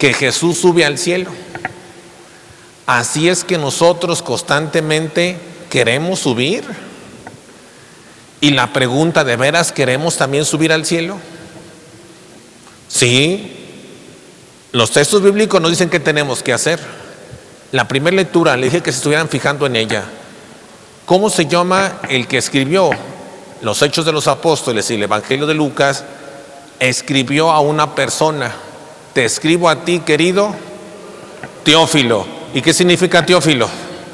que Jesús sube al cielo. Así es que nosotros constantemente queremos subir. Y la pregunta, ¿de veras queremos también subir al cielo? Sí. Los textos bíblicos nos dicen qué tenemos que hacer. La primera lectura, le dije que se estuvieran fijando en ella. ¿Cómo se llama el que escribió los Hechos de los Apóstoles y el Evangelio de Lucas? Escribió a una persona. Te escribo a ti, querido Teófilo. ¿Y qué significa Teófilo?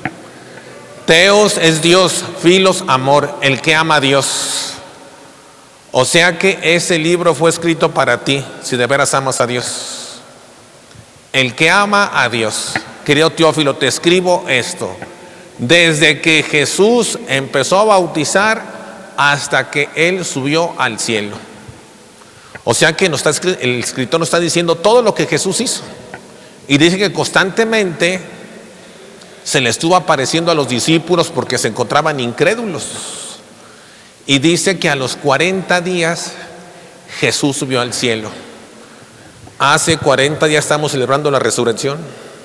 Teos es Dios, filos, amor, el que ama a Dios. O sea que ese libro fue escrito para ti, si de veras amas a Dios. El que ama a Dios. Querido Teófilo, te escribo esto. Desde que Jesús empezó a bautizar hasta que Él subió al cielo. O sea que el escritor nos está diciendo todo lo que Jesús hizo. Y dice que constantemente se le estuvo apareciendo a los discípulos porque se encontraban incrédulos. Y dice que a los 40 días Jesús subió al cielo. Hace 40 días estamos celebrando la resurrección.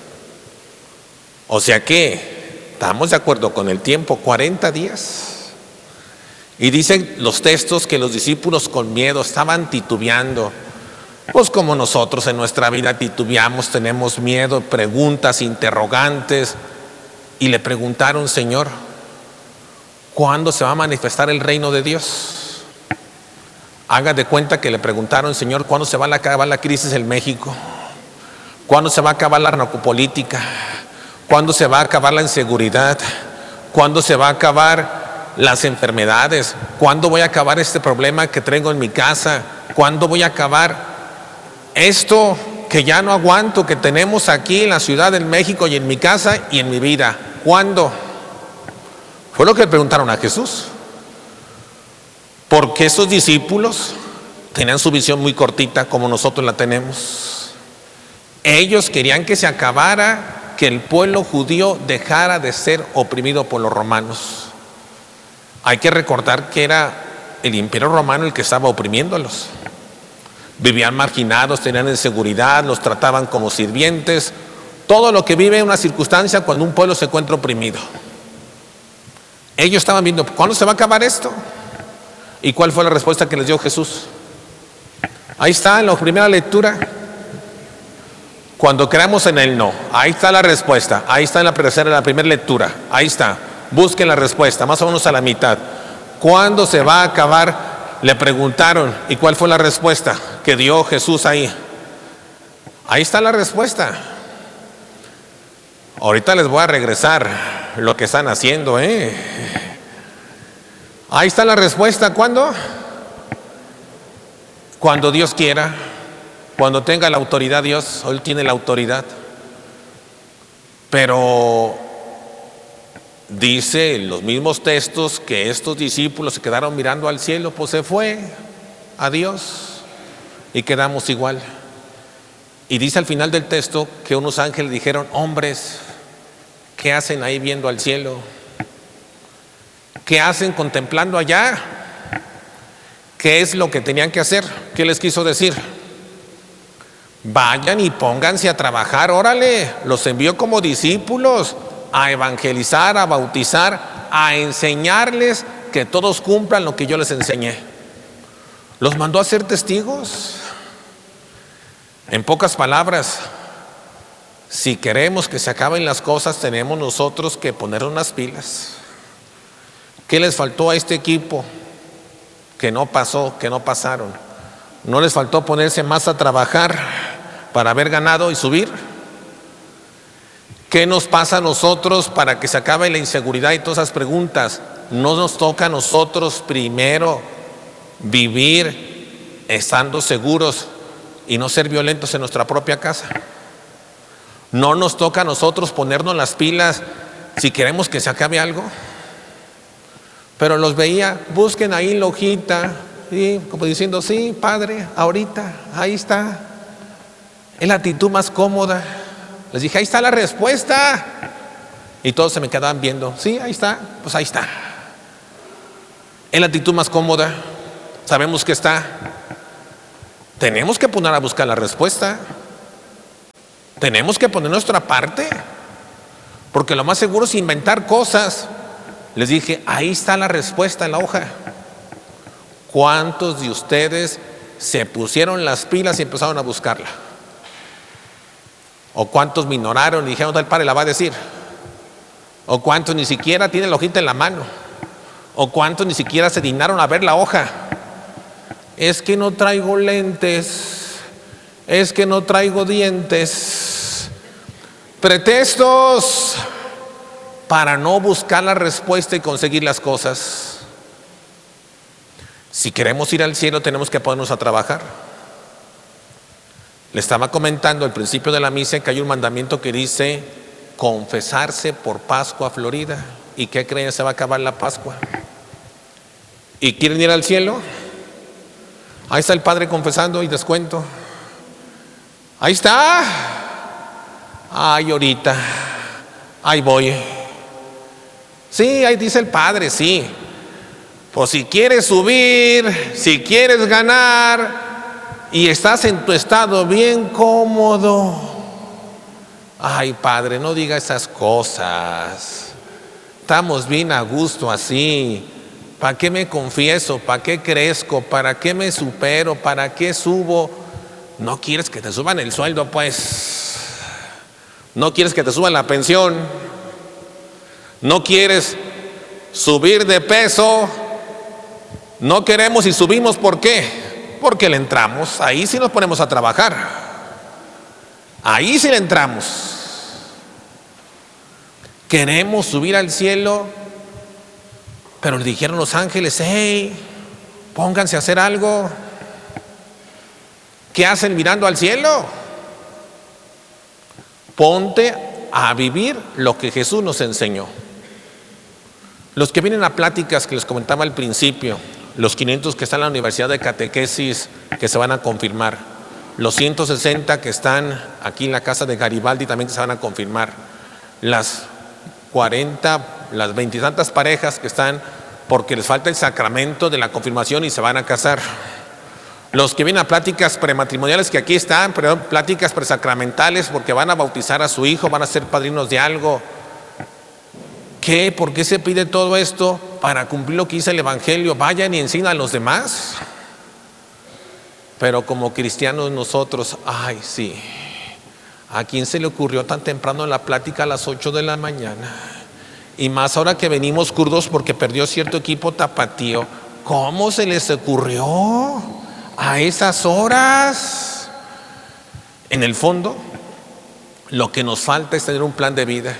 O sea que estamos de acuerdo con el tiempo, 40 días. Y dicen los textos que los discípulos con miedo estaban titubeando. Pues como nosotros en nuestra vida titubeamos, tenemos miedo, preguntas, interrogantes. Y le preguntaron, Señor, ¿cuándo se va a manifestar el reino de Dios? Haga de cuenta que le preguntaron, Señor, ¿cuándo se va a acabar la crisis en México? ¿Cuándo se va a acabar la narcopolítica? ¿Cuándo se va a acabar la inseguridad? ¿Cuándo se va a acabar las enfermedades? ¿Cuándo voy a acabar este problema que traigo en mi casa? ¿Cuándo voy a acabar esto que ya no aguanto, que tenemos aquí en la Ciudad de México y en mi casa y en mi vida? ¿Cuándo? Fue lo que le preguntaron a Jesús. Porque esos discípulos tenían su visión muy cortita como nosotros la tenemos. Ellos querían que se acabara, que el pueblo judío dejara de ser oprimido por los romanos. Hay que recordar que era el imperio romano el que estaba oprimiéndolos. Vivían marginados, tenían inseguridad, los trataban como sirvientes. Todo lo que vive en una circunstancia cuando un pueblo se encuentra oprimido. Ellos estaban viendo, ¿cuándo se va a acabar esto? ¿Y cuál fue la respuesta que les dio Jesús? Ahí está en la primera lectura. Cuando creamos en Él, no. Ahí está la respuesta. Ahí está en la primera lectura. Ahí está. Busquen la respuesta, más o menos a la mitad. ¿Cuándo se va a acabar? Le preguntaron. ¿Y cuál fue la respuesta que dio Jesús ahí? Ahí está la respuesta. Ahorita les voy a regresar lo que están haciendo, Ahí está la respuesta. ¿Cuándo? Cuando Dios quiera, cuando tenga la autoridad Dios. Él tiene la autoridad. Pero dice en los mismos textos que estos discípulos se quedaron mirando al cielo, pues se fue a Dios y quedamos igual. Y dice al final del texto que unos ángeles dijeron, hombres, ¿qué hacen ahí viendo al cielo? ¿Qué hacen contemplando allá? ¿Qué es lo que tenían que hacer? ¿Qué les quiso decir? Vayan y pónganse a trabajar, órale, los envió como discípulos a evangelizar, a bautizar, a enseñarles que todos cumplan lo que yo les enseñé. Los mandó a ser testigos. En pocas palabras, si queremos que se acaben las cosas, tenemos nosotros que poner unas pilas. ¿Qué les faltó a este equipo que no pasó, que no pasaron? ¿No les faltó ponerse más a trabajar para haber ganado y subir? ¿Qué nos pasa a nosotros para que se acabe la inseguridad y todas esas preguntas? ¿No nos toca a nosotros primero vivir estando seguros y no ser violentos en nuestra propia casa? ¿No nos toca a nosotros ponernos las pilas si queremos que se acabe algo? Pero los veía, busquen ahí la hojita, ¿sí? Como diciendo, sí, padre, ahorita, ahí está. Es la actitud más cómoda. Les dije, ahí está la respuesta. Y todos se me quedaban viendo, sí, ahí está, pues ahí está. Es la actitud más cómoda. Sabemos que está. Tenemos que poner a buscar la respuesta. Tenemos que poner nuestra parte, porque lo más seguro es inventar cosas. Les dije, ahí está la respuesta en la hoja. ¿Cuántos de ustedes se pusieron las pilas y empezaron a buscarla? ¿O cuántos minoraron y dijeron, el padre la va a decir? ¿O cuántos ni siquiera tienen la hojita en la mano? ¿O cuántos ni siquiera se dignaron a ver la hoja? Es que no traigo lentes, es que no traigo dientes. Pretextos para no buscar la respuesta y conseguir las cosas. Si queremos ir al cielo, tenemos que ponernos a trabajar. Le estaba comentando al principio de la misa que hay un mandamiento que dice confesarse por Pascua Florida. ¿Y qué creen? Se va a acabar la Pascua. ¿Y quieren ir al cielo? Ahí está el padre confesando y descuento. Ahí está. Ay, ahorita. Ahí voy. Sí, ahí dice el padre, sí. Pues si quieres subir, si quieres ganar y estás en tu estado bien cómodo. Ay, padre, no diga esas cosas. Estamos bien a gusto así. ¿Para qué me confieso? ¿Para qué crezco? ¿Para qué me supero? ¿Para qué subo? No quieres que te suban el sueldo, pues. No quieres que te suban la pensión. No quieres subir de peso. No queremos y subimos, ¿por qué? Porque le entramos. Ahí sí nos ponemos a trabajar. Ahí sí le entramos. Queremos subir al cielo, pero le dijeron los ángeles, hey, pónganse a hacer algo. ¿Qué hacen mirando al cielo? Ponte a vivir lo que Jesús nos enseñó. Los que vienen a pláticas que les comentaba al principio, los 500 que están en la Universidad de Catequesis que se van a confirmar, los 160 que están aquí en la casa de Garibaldi también que se van a confirmar, las 40, las 20 y tantas parejas que están porque les falta el sacramento de la confirmación y se van a casar, los que vienen a pláticas prematrimoniales que aquí están, pero pláticas presacramentales porque van a bautizar a su hijo, van a ser padrinos de algo. ¿Qué? ¿Por qué se pide todo esto? Para cumplir lo que dice el Evangelio. Vayan y enseñen a los demás. Pero como cristianos nosotros, ay sí, ¿a quién se le ocurrió tan temprano en la plática a las 8 de la mañana? Y más ahora que venimos crudos porque perdió cierto equipo tapatío. ¿Cómo se les ocurrió a esas horas? En el fondo, lo que nos falta es tener un plan de vida.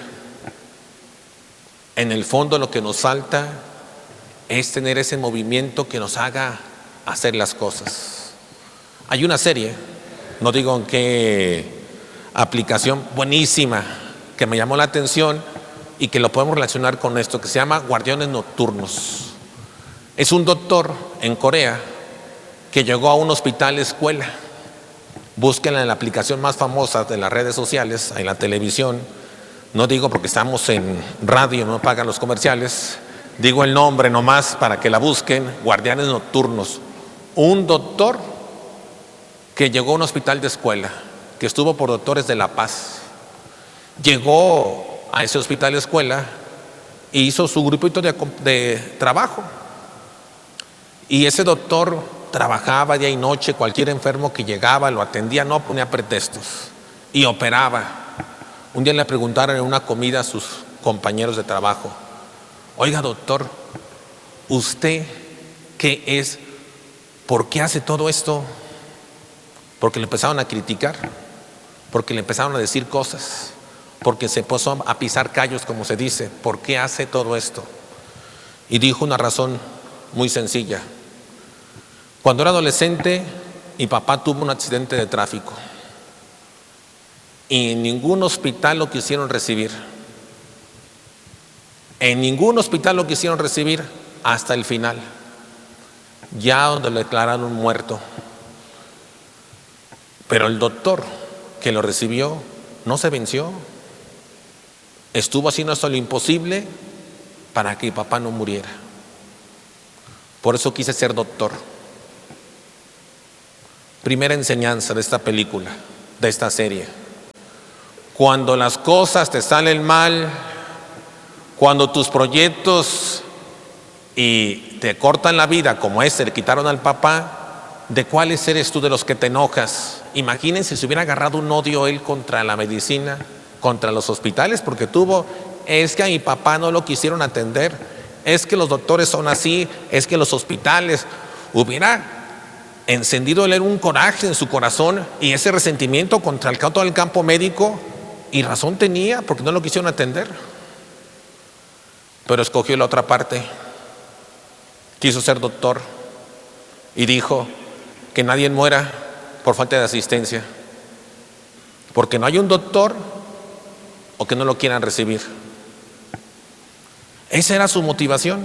En el fondo lo que nos falta es tener ese movimiento que nos haga hacer las cosas. Hay una serie, no digo en qué aplicación, buenísima, que me llamó la atención y que lo podemos relacionar con esto, que se llama Guardianes Nocturnos. Es un doctor en Corea que llegó a un hospital escuela. Búsquenla en la aplicación más famosa de las redes sociales, en la televisión. No digo porque estamos en radio, no pagan los comerciales. Digo el nombre nomás para que la busquen. Guardianes Nocturnos. Un doctor que llegó a un hospital de escuela, que estuvo por Doctores de la Paz. Llegó a ese hospital de escuela e hizo su grupito de trabajo. Y ese doctor trabajaba día y noche. Cualquier enfermo que llegaba lo atendía, no ponía pretextos y operaba. Un día le preguntaron en una comida a sus compañeros de trabajo, oiga doctor, ¿usted qué es? ¿Por qué hace todo esto? Porque le empezaron a criticar, porque le empezaron a decir cosas, porque se puso a pisar callos, como se dice. ¿Por qué hace todo esto? Y dijo una razón muy sencilla. Cuando era adolescente, mi papá tuvo un accidente de tráfico. Y en ningún hospital lo quisieron recibir. En ningún hospital lo quisieron recibir hasta el final, ya donde lo declararon muerto. Pero el doctor que lo recibió no se venció. Estuvo haciendo hasta lo imposible para que mi papá no muriera. Por eso quise ser doctor. Primera enseñanza de esta película, de esta serie. Cuando las cosas te salen mal, cuando tus proyectos y te cortan la vida, como le quitaron al papá, ¿de cuáles eres tú de los que te enojas? Imagínense si hubiera agarrado un odio él contra la medicina, contra los hospitales, porque es que a mi papá no lo quisieron atender, es que los doctores son así, es que los hospitales. Hubiera encendido él un coraje en su corazón y ese resentimiento contra todo el campo médico, y razón tenía, porque no lo quisieron atender. Pero escogió la otra parte, quiso ser doctor y dijo que nadie muera por falta de asistencia, porque no hay un doctor o que no lo quieran recibir. Esa era su motivación.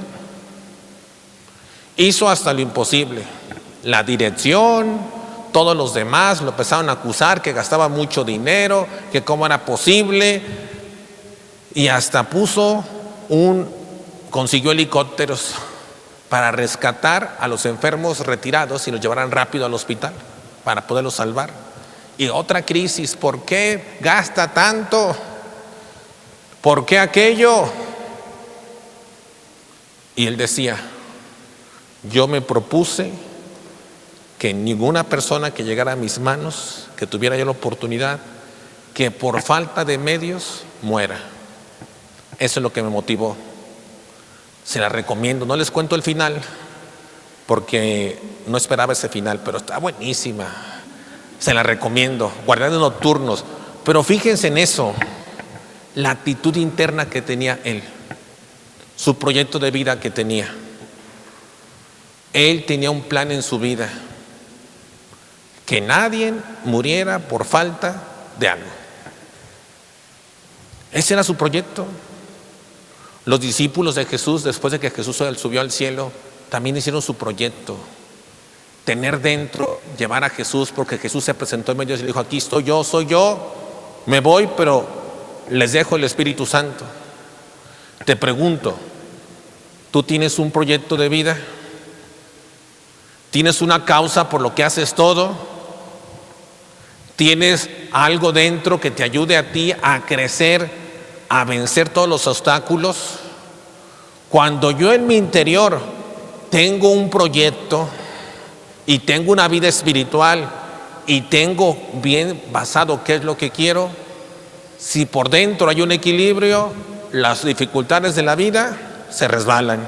Hizo hasta lo imposible. La dirección, todos los demás lo empezaron a acusar que gastaba mucho dinero, que cómo era posible, y hasta consiguió helicópteros para rescatar a los enfermos retirados y los llevaran rápido al hospital para poderlos salvar. Y otra crisis, ¿por qué gasta tanto? ¿Por qué aquello? Y él decía, yo me propuse que ninguna persona que llegara a mis manos, que tuviera yo la oportunidad, que por falta de medios muera. Eso es lo que me motivó. Se la recomiendo, no les cuento el final, porque no esperaba ese final, pero está buenísima. Se la recomiendo, Guardianes Nocturnos. Pero fíjense en eso, la actitud interna que tenía él, su proyecto de vida que tenía. Él tenía un plan en su vida, que nadie muriera por falta de algo. Ese era su proyecto. Los discípulos de Jesús, después de que Jesús subió al cielo, también hicieron su proyecto. Tener dentro, llevar a Jesús, porque Jesús se presentó en medio y le dijo, aquí estoy yo, soy yo, me voy, pero les dejo el Espíritu Santo. Te pregunto, ¿tú tienes un proyecto de vida? ¿Tienes una causa por lo que haces todo? ¿Tienes algo dentro que te ayude a ti a crecer, a vencer todos los obstáculos? Cuando yo en mi interior tengo un proyecto y tengo una vida espiritual y tengo bien basado qué es lo que quiero, si por dentro hay un equilibrio, las dificultades de la vida se resbalan.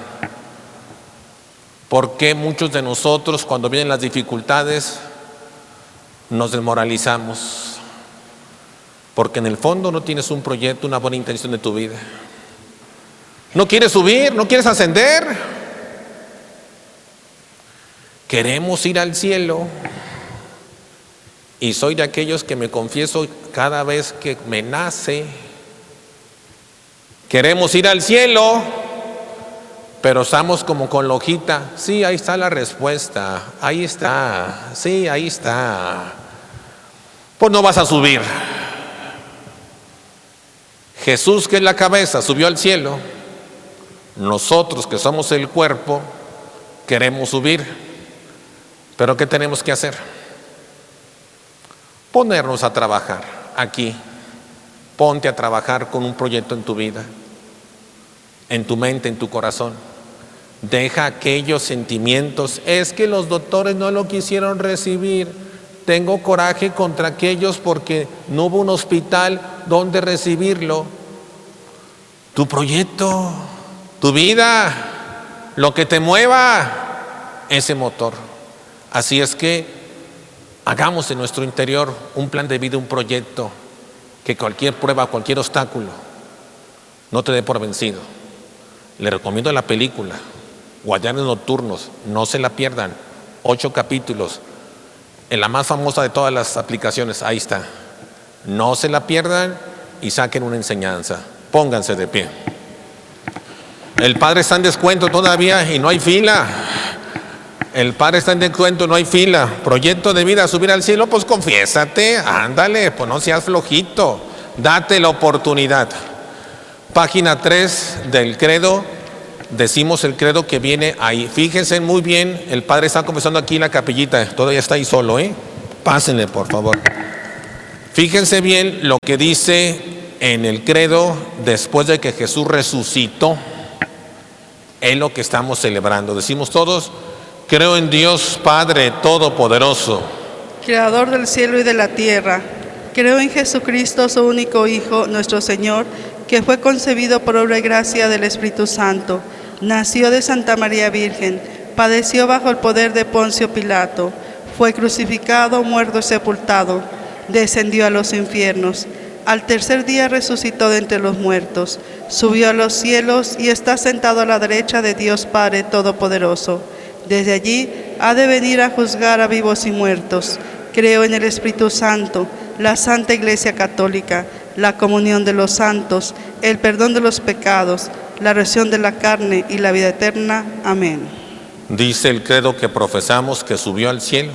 ¿Por qué muchos de nosotros cuando vienen las dificultades nos desmoralizamos? Porque en el fondo no tienes un proyecto, una buena intención de tu vida. No quieres subir, no quieres ascender. Queremos ir al cielo. Y soy de aquellos que me confieso cada vez que me nace. Queremos ir al cielo, pero estamos como con la hojita. Sí, ahí está la respuesta. Ahí está. Sí, ahí está. Pues no vas a subir. Jesús, que es la cabeza, subió al cielo. Nosotros, que somos el cuerpo, queremos subir. Pero ¿qué tenemos que hacer? Ponernos a trabajar aquí. Ponte a trabajar con un proyecto en tu vida, en tu mente, en tu corazón. Deja aquellos sentimientos. Es que los doctores no lo quisieron recibir. Tengo coraje contra aquellos porque no hubo un hospital donde recibirlo. Tu proyecto, tu vida, lo que te mueva, ese motor. Así es que hagamos en nuestro interior un plan de vida, un proyecto, que cualquier prueba, cualquier obstáculo no te dé por vencido. Le recomiendo la película Guardianes Nocturnos, no se la pierdan. 8 capítulos, en la más famosa de todas las aplicaciones, ahí está. No se la pierdan y saquen una enseñanza. Pónganse de pie. El Padre está en descuento todavía y no hay fila. El Padre está en descuento, no hay fila. Proyecto de vida, subir al cielo, pues confiésate, ándale, pues no seas flojito. Date la oportunidad. Página 3 del credo. Decimos el credo que viene ahí. Fíjense muy bien, el Padre está confesando aquí en la capillita. Todavía está ahí solo, Pásenle, por favor. Fíjense bien lo que dice en el credo después de que Jesús resucitó. Es lo que estamos celebrando. Decimos todos: creo en Dios Padre Todopoderoso, Creador del cielo y de la tierra. Creo en Jesucristo, su único Hijo, nuestro Señor, que fue concebido por obra y gracia del Espíritu Santo. Nació de Santa María Virgen, padeció bajo el poder de Poncio Pilato, fue crucificado, muerto y sepultado, descendió a los infiernos. Al tercer día resucitó de entre los muertos, subió a los cielos y está sentado a la derecha de Dios Padre Todopoderoso. Desde allí ha de venir a juzgar a vivos y muertos. Creo en el Espíritu Santo, la Santa Iglesia Católica, la comunión de los santos, el perdón de los pecados, la resurrección de la carne y la vida eterna. Amén. Dice el credo que profesamos que subió al cielo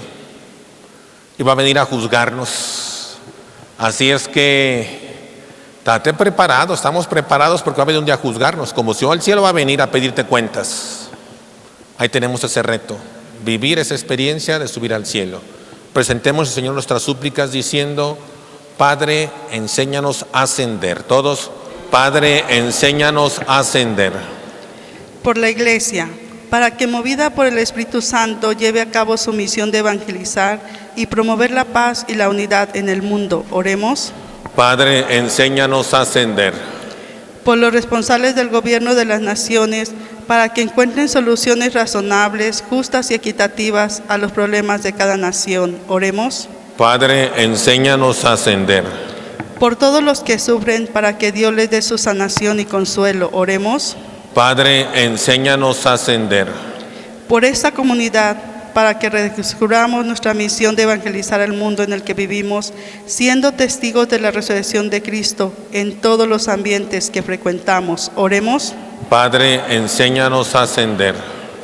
y va a venir a juzgarnos. Así es que estate preparado, estamos preparados porque va a venir un día a juzgarnos. Como subió al cielo, va a venir a pedirte cuentas. Ahí tenemos ese reto, vivir esa experiencia de subir al cielo. Presentemos al Señor nuestras súplicas diciendo: Padre, enséñanos a ascender. Todos: Padre, enséñanos a ascender. Por la Iglesia, para que movida por el Espíritu Santo lleve a cabo su misión de evangelizar y promover la paz y la unidad en el mundo. Oremos. Padre, enséñanos a ascender. Por los responsables del gobierno de las naciones, para que encuentren soluciones razonables, justas y equitativas a los problemas de cada nación. Oremos. Padre, enséñanos a ascender. Por todos los que sufren, para que Dios les dé su sanación y consuelo. Oremos. Padre, enséñanos a ascender. Por esta comunidad, para que redescubramos nuestra misión de evangelizar el mundo en el que vivimos, siendo testigos de la resurrección de Cristo en todos los ambientes que frecuentamos. Oremos. Padre, enséñanos a ascender.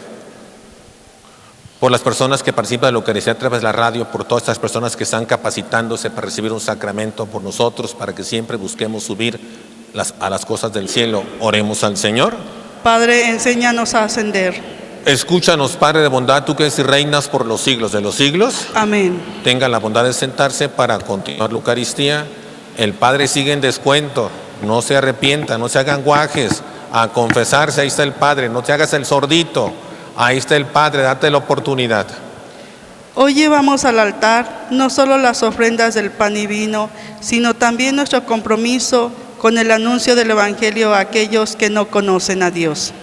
Por las personas que participan de la Eucaristía a través de la radio, por todas estas personas que están capacitándose para recibir un sacramento, por nosotros, para que siempre busquemos subir a las cosas del cielo. Oremos al Señor. Padre, enséñanos a ascender. Escúchanos, Padre de bondad, tú que eres y reinas por los siglos de los siglos. Amén. Tengan la bondad de sentarse para continuar la Eucaristía. El Padre sigue en descuento. No se arrepientan, no se hagan guajes. A confesarse, ahí está el Padre. No te hagas el sordito. Ahí está el Padre, date la oportunidad. Hoy llevamos al altar no solo las ofrendas del pan y vino, sino también nuestro compromiso con el anuncio del Evangelio a aquellos que no conocen a Dios.